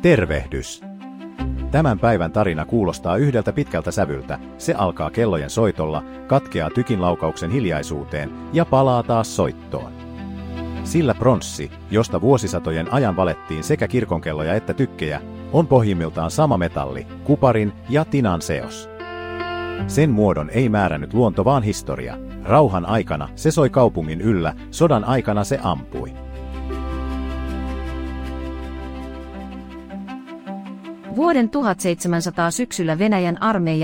Tervehdys! Tämän päivän tarina kuulostaa yhdeltä pitkältä sävyltä. Se alkaa kellojen soitolla, katkeaa tykinlaukauksen hiljaisuuteen ja palaa taas soittoon. Sillä pronssi, josta vuosisatojen ajan valettiin sekä kirkonkelloja että tykkejä, on pohjimmiltaan sama metalli, kuparin ja tinan seos. Sen muodon ei määrännyt luonto vaan historia. Rauhan aikana se soi kaupungin yllä, sodan aikana se ampui. Vuoden 1700 syksyllä Venäjän armeija